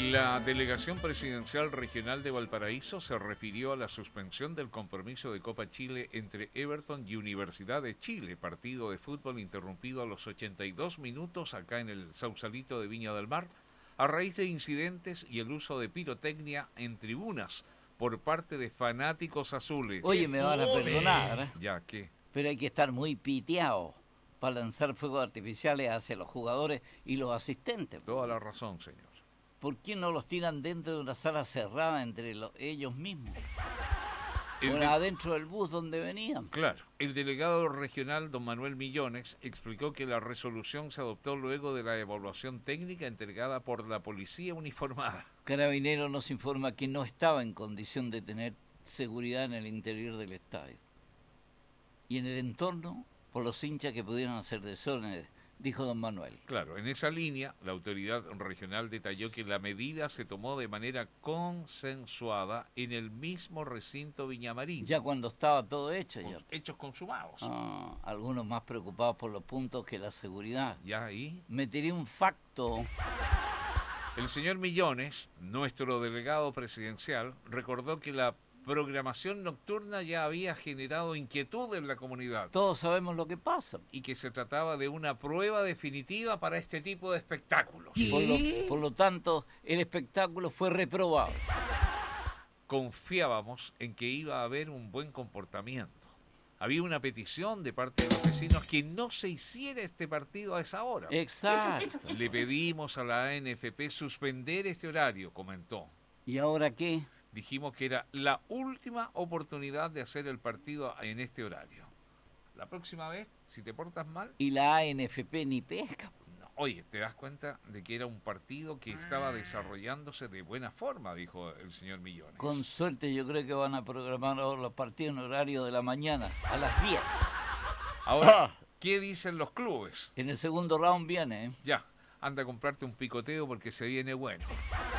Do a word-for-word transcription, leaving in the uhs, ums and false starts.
La delegación presidencial regional de Valparaíso se refirió a la suspensión del compromiso de Copa Chile entre Everton y Universidad de Chile, partido de fútbol interrumpido a los ochenta y dos minutos acá en el Sausalito de Viña del Mar, a raíz de incidentes y el uso de pirotecnia en tribunas por parte de fanáticos azules. Oye, me van a perdonar, ¿eh? Ya que, pero hay que estar muy piteado para lanzar fuegos artificiales hacia los jugadores y los asistentes. toda la razón, señor. ¿Por qué no los tiran dentro de una sala cerrada entre lo- ellos mismos? El O de- adentro del bus donde venían. Claro, el delegado regional, don Manuel Millones, explicó que la resolución se adoptó luego de la evaluación técnica entregada por la policía uniformada. Carabineros nos informa que no estaba en condición de tener seguridad en el interior del estadio. Y en el entorno, por los hinchas que pudieran hacer desórdenes, dijo don Manuel. Claro, en esa línea, la autoridad regional detalló que la medida se tomó de manera consensuada en el mismo recinto Viñamarín. Ya cuando estaba todo hecho, con ya. hechos consumados. Ah, algunos más preocupados por los puntos que la seguridad. Ya ahí, Metería un facto. el señor Millones, nuestro delegado presidencial, recordó que la programación nocturna ya había generado inquietud en la comunidad Todos sabemos lo que pasa. y que se trataba de una prueba definitiva para este tipo de espectáculos. Por lo, por lo tanto, el espectáculo fue reprobado. Confiábamos en que iba a haber un buen comportamiento. Había una petición de parte de los vecinos que no se hiciera este partido a esa hora. Exacto. Le pedimos a la A N F P suspender este horario, comentó. ¿Y ahora qué? Dijimos que era la última oportunidad de hacer el partido en este horario. La próxima vez, si te portas mal, Y la A N F P ni pesca. no. Oye, te das cuenta de que era un partido que estaba desarrollándose de buena forma, dijo el señor Millones. Con suerte yo creo que van a programar ahora los partidos en horario de la mañana, a las diez. Ahora, ¿qué dicen los clubes? En el segundo round viene, ¿eh? Ya, anda a comprarte un picoteo porque se viene bueno.